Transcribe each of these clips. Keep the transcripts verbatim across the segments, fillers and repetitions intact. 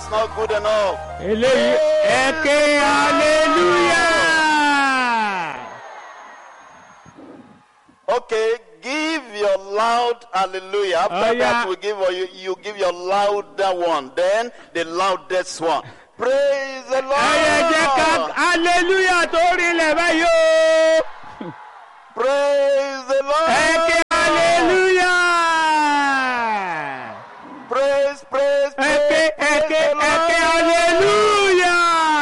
That's not good enough. eléyìí ẹ̀kẹ́ hallelujah. Okay, give your loud hallelujah. After Oh, yeah. that, we give or you, you give your louder one. Then the loudest one. Praise the ẹ̀yẹ jẹ́ ká Lord. hallelujah tó rinlẹ̀ báyìí o. Praise the ẹ̀kẹ́ Lord. hallelujah. Praise, praise, praise, ẹ̀kẹ́ praise ẹ̀kẹ́ the ẹ̀kẹ́ Lord. hallelujah.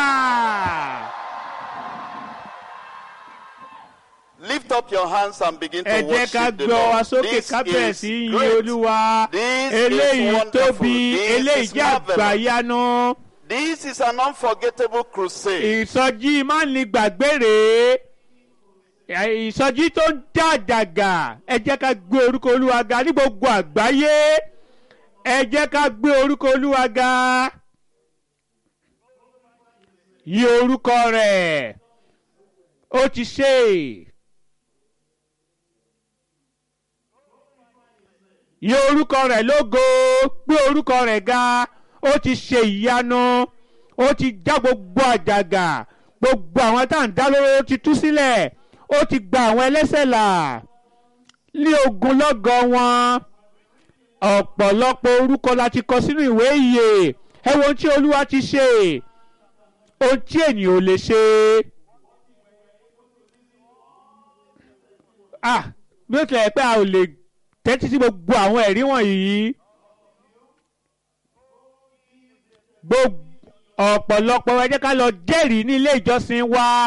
Lift up your hands and begin to ẹ jẹ́ ká worship the gbọ́ wa Lord. sókè This ká bẹ̀rẹ̀ is sí í yin great. olúwa. This is eléyìí wonderful. tóbi This eléyìí is jẹ́ marvelous. àgbàyanu. This is an unforgettable crusade. ìsọjí má ní gbàgbé rèé ìsọjí tó ń dá àdàgà ẹ jẹ́ ká gbé orúkọ olúwa ga ní gbogbo àgbáyé ẹ jẹ́ ká gbé orúkọ olúwa ga yí orúkọ rẹ̀ ó ti ṣe yí orúkọ rẹ̀ lógo gbé orúkọ rẹ̀ ga ó ti ṣe ìyanu ó ti já gbogbo àjàgà gbogbo àwọn tá à ń dá lóró ó ti tú sílẹ̀ ó ti gba àwọn ẹlẹ́ṣẹ̀ là ní ogunlọ́gọ̀ wọn ọ̀pọ̀lọpọ̀ orúkọ la ti kọ sínú ìwé ìyè ẹ wo ohun tí olúwa ti ṣe ohun tí ènìyàn ò lè ṣe. ah bí ó tilẹ̀ pé a ò lè tẹ́tí sí gbogbo àwọn ẹ̀rí wọ̀nyí gbogbo ọ̀pọ̀lọpọ̀ ẹ jẹ́ ká lọ jẹ́rìí ní ilé ìjọsìn wa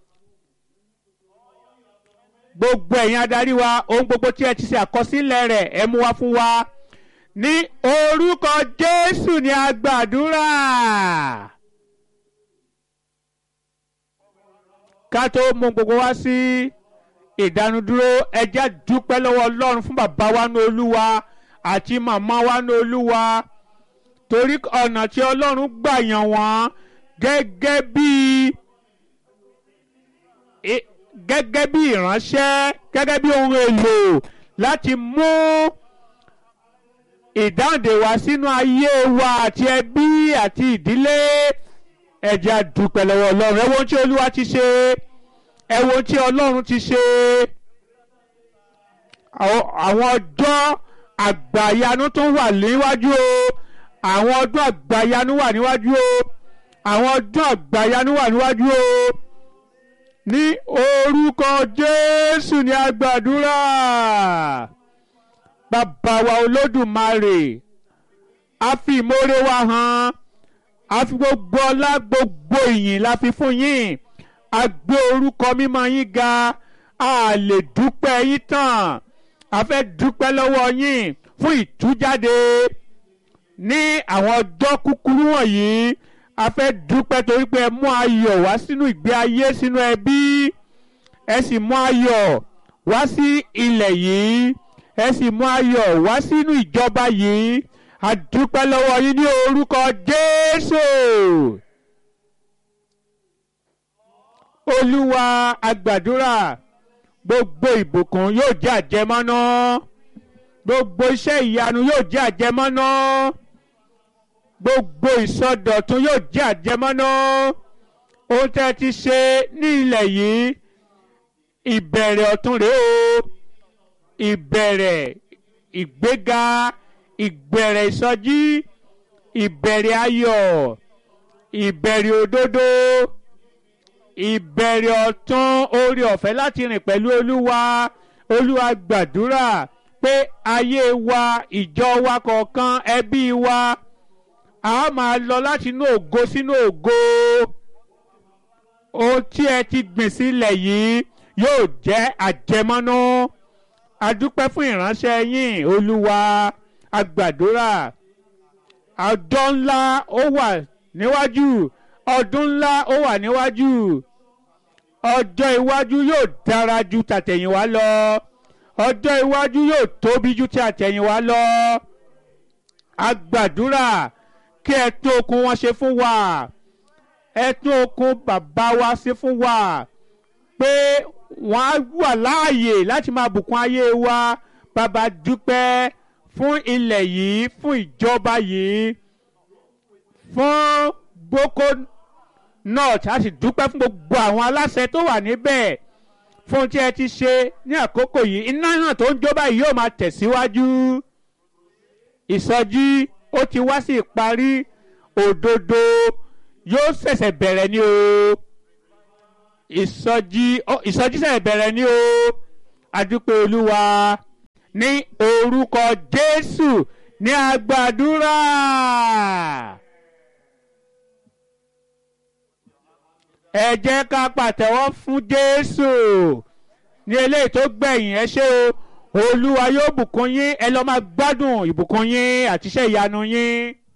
gbogbo ẹ̀yin adarí wa ohun gbogbo tí ẹ ti ṣe àkọsílẹ̀ rẹ̀ ẹ mú wá fún wa ní orúkọ Jésù ni a gbàdúrà ká tó mú gbogbo wá sí ìdánudúró ẹ jẹ́ dúpẹ́ lọ́wọ́ Ọlọ́run fún bàbá wa ní Olúwa àti màmá wa ní Olúwa torí ọ̀nà tí Ọlọ́run gbà yàn wọ́n gẹ́gẹ́ bí gẹ́gẹ́ bí ìránṣẹ́ gẹ́gẹ́ bí ohun èlò láti mú ìdáǹdè wá sínú ayé wa àti ẹbí àti ìdílé ẹ jẹ́ a dúpẹ́ lọ́wọ́ Ọlọ́run ẹ wo ohun tí Olúwa ti ṣe ẹ wo ohun tí Ọlọ́run ti ṣe àwọn ọjọ́ àgbàyanu tó wà níwájú o àwọn ọdún àgbàyanu wà níwájú o àwọn ọdún àgbàyanu wà níwájú o ní orúkọ Jésù ni a gbàdúrà bàbá wa Olódùmarè a fi ìmoore wa hàn a fi gbogbo ọlá gbogbo ìyìn la fi fún yín a gbé orúkọ mímọ́ yín ga a lè dúpẹ́ yín tán a fẹ́ dúpẹ́ lọ́wọ́ yín fún ìtújáde ní àwọn ọjọ́ kúkúrú wọ̀nyí a fẹ́ dúpẹ́ torí pé ẹ mú ayọ̀ wá sínú ìgbé ayé sínú ẹbí ẹ sì mú ayọ̀ wá sí ilẹ̀ yìí ẹ sì mú ayọ̀ wá sínú ìjọba yìí a dúpẹ́ lọ́wọ́ yín ní orúkọ Jésù Olúwa a gbàdúrà gbogbo ìbùkún yóò jẹ́ àjẹmọ́ná gbogbo iṣẹ́ ìyanu yóò jẹ́ àjẹmọ́ná gbogbo ìsọdọ̀tun yóò jẹ́ àjẹmọ́ná ohun tẹ́ ti ṣe ní ilẹ̀ yìí ìbẹ̀rẹ̀ ọ̀tun rèé o ìbẹ̀rẹ̀ ìgbéga ìbẹ̀rẹ̀ ìsọjí ìbẹ̀rẹ̀ ayọ̀ ìbẹ̀rẹ̀ òdodo ìbẹ̀rẹ̀ ọ̀tun oore ọ̀fẹ́ láti rìn pẹ̀lú Olúwa Olúwa gbàdúrà pé ayé wa ìjọ wa kọ̀ọ̀kan ẹbí wa a máa lọ láti inú ògo sínú ògo ohun tí ẹ ti gbìn sílẹ̀ yìí yóò jẹ́ àjẹmọ́nú a dúpẹ́ fún ìránṣẹ́ yín Olúwa a gbàdúrà ọjọ́ ńlá ó wà níwájú ọdún ńlá ó wà níwájú ọjọ́ iwájú yóò dára ju tàtẹ̀yìnwá lọ ọjọ́ iwájú yóò tóbi ju ti àtẹ̀yìnwá lọ a gbàdúrà kí ẹ tún okun wọn ṣe fún wa ẹ tún okun bàbá wa ṣe fún wa pé wọ́n á wà láàyè láti máa bùkún ayé wa bàbá dúpẹ́ fún ilẹ̀ yìí fún ìjọba yìí fún Gboko North a sì dúpẹ́ fún gbogbo àwọn aláṣẹ tó wà níbẹ̀ fún tí ẹ ti ṣe ní àkókò yìí. Iná náà tó ń jó báyìí yóò máa tẹ̀síwájú. Ìsọjí ó ti wá sí ìparí, òdodo yóò ṣẹ̀ṣẹ̀ bẹ̀rẹ̀ ní o. Ìsọjí ìsọjí ṣẹ̀ṣẹ̀ bẹ̀rẹ̀ ní o. Adúpẹ́ Olúwa ní orúkọ Jésù ní agbàdúrà. Ẹ jẹ́ ká pàtẹ́wọ́ fún Jésù ní eléyìí tó gbẹ̀yìn. Ẹ ṣé o. Olúwa yóò bùkún yín. Ẹ lọ máa gbádùn ìbùkún yín àti iṣẹ́ ìyanu yín.